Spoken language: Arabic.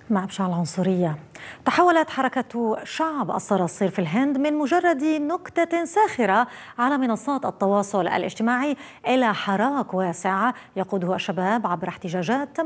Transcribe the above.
مع إبشاع العنصرية. تحولت حركة شعب الصراصير في الهند من مجرد نكتة ساخرة على منصات التواصل الاجتماعي إلى حراك واسع يقوده الشباب عبر احتجاجات